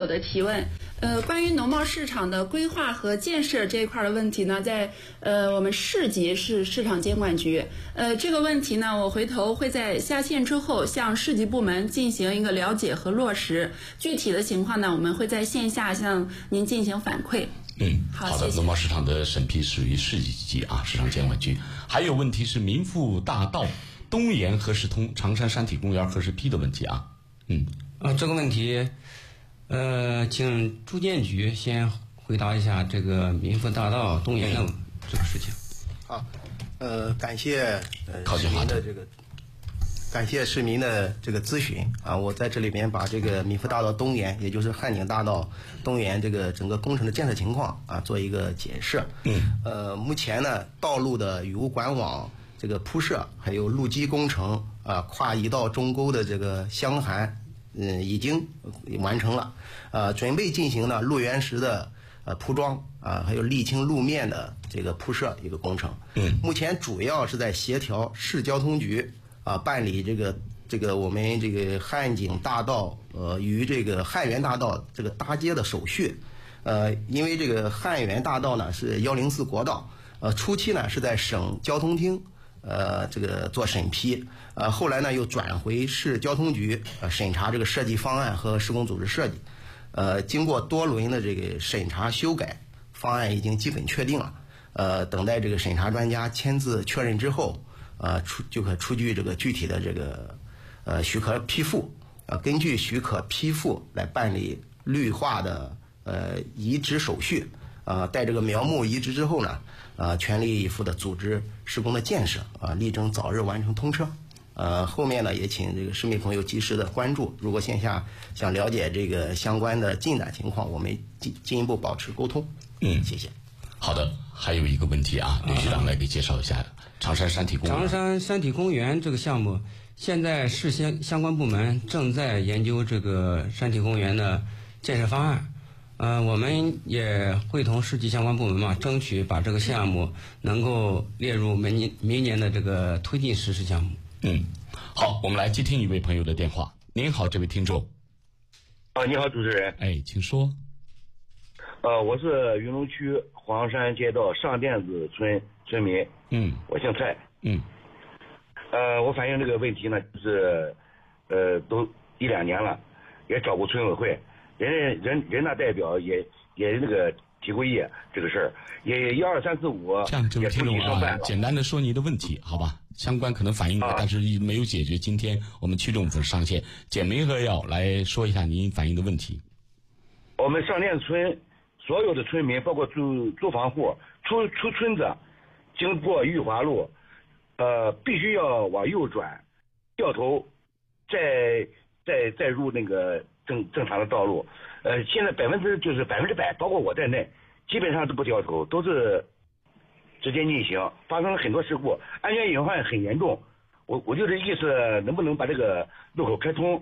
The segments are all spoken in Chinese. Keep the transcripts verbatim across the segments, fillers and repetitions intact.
的提问。呃，关于农贸市场的规划和建设这一块的问题呢，在呃我们市级是市场监管局。呃，这个问题呢，我回头会在下线之后向市级部门进行一个了解和落实。具体的情况呢，我们会在线下向您进行反馈。 嗯， 好， 好的。农贸市场的审批属于市级啊，市场监管局。还有问题是民富大道东延何时通，长山山体公园何时批的问题啊？嗯， 啊，这个问题，呃，请住建局先回答一下这个民富大道东延的这个事情。 好，呃，感谢呃市民的这个。感谢市民的这个咨询啊，我在这里面把这个民富大道东延，也就是汉景大道东延这个整个工程的建设情况啊，做一个解释。 嗯。 呃，目前呢，道路的雨污管网这个铺设，还有路基工程啊，跨一道中沟的这个箱涵，嗯，已经完成了。呃，准备进行呢路缘石的呃铺装啊，还有沥青路面的这个铺设一个工程。 嗯。 目前主要是在协调市交通局。啊，办理这个这个我们这个汉景大道呃与这个汉源大道这个搭接的手续，呃，因为这个汉源大道呢是幺零四国道，呃，初期呢是在省交通厅呃这个做审批，呃，后来呢又转回市交通局呃审查这个设计方案和施工组织设计，呃，经过多轮的这个审查修改，方案已经基本确定了，呃，等待这个审查专家签字确认之后。呃，出就可出具这个具体的这个呃许可批复，呃，根据许可批复来办理绿化的呃移植手续，呃，待这个苗木移植之后呢，呃，全力以赴的组织施工的建设，啊、呃，力争早日完成通车。呃，后面呢也请这个市民朋友及时的关注，如果线下想了解这个相关的进展情况，我们进进一步保持沟通。 嗯， 谢谢。 好的，还有一个问题啊，刘局长来给介绍一下长山山体公园。 长山山体公园这个项目，现在市相相关部门正在研究这个山体公园的建设方案。呃，我们也会同市级相关部门嘛，争取把这个项目能够列入明年明年的这个推进实施项目。 嗯，好，我们来接听一位朋友的电话。您好，这位听众。 啊，你好，主持人。 哎，请说。 呃，我是云龙区黄山街道上甸子村村民。 嗯， 我姓蔡。 嗯。 呃，我反映这个问题呢，就是呃，都一两年了，也找过村委会，人人人大代表也也那个提过意这个事儿，也一二三四五这样，这位听众啊，简单的说你的问题，好吧？相关可能反映了，啊、但是没有解决。今天我们区政府上线，简明扼要来说一下您反映的问题。 我们上甸村。所有的村民，包括租租房户，出出村子，经过裕华路，呃，必须要往右转，掉头，再再再入那个正正常的道路。呃，现在百分之就是百分之百，包括我在内，基本上都不掉头，都是直接逆行，发生了很多事故，安全隐患很严重。我我就这意思，能不能把这个路口开通？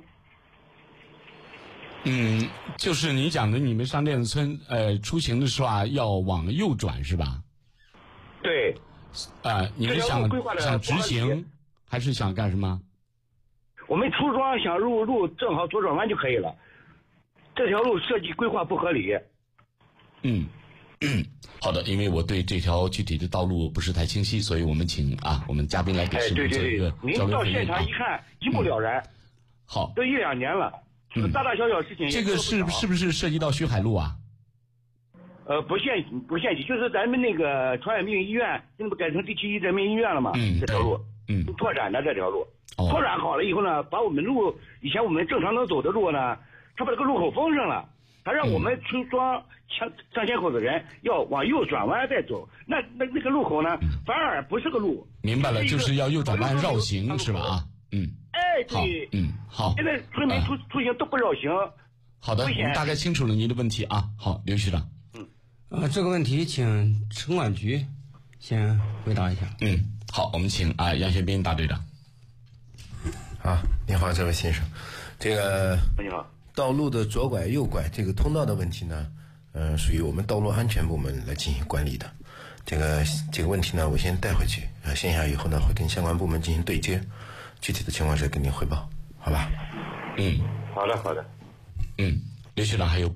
嗯，就是你讲的，你们上甸子村呃出行的时候啊，要往右转是吧？ 对。 啊、呃，你们想想直行，还是想干什么？ 我们出庄想入路，正好左转弯就可以了。这条路设计规划不合理。 嗯嗯，好的，因为我对这条具体的道路不是太清晰，所以我们请啊，我们嘉宾来给市民做一个交流回应。 您到现场一看，一目了然。 嗯、好， 都一两年了。嗯，大大小小事情也这个是是不是涉及到徐海路啊？ 呃，不限不限期，就是咱们那个传染病医院，那不改成第七医人民医院了吗？ 嗯， 这条路， 嗯， 拓展的这条路， 哦、 拓展好了以后呢，把我们路以前我们正常能走的路呢，他把这个路口封上了，他让我们村庄上上线口的人要往右转弯再走，那那那个路口呢，嗯、反而不是个路。 明白了，就是要右转弯绕行是吧？啊，嗯。 哎，对， 嗯，好。 现在村民出、呃、出行都不绕行。 好的，我们大概清楚了您的问题啊。好，刘局长。 嗯，呃，这个问题请城管局先回答一下。 嗯，好，我们请啊杨学斌大队长。 好，你好，这位先生，这个你好， 道路的左拐、右拐这个通道的问题呢，呃，属于我们道路安全部门来进行管理的。这个这个问题呢，我先带回去，呃，线下以后呢，会跟相关部门进行对接。具体的情况再跟您汇报，好吧？ 嗯， 好的，好的。 嗯，刘局长还有。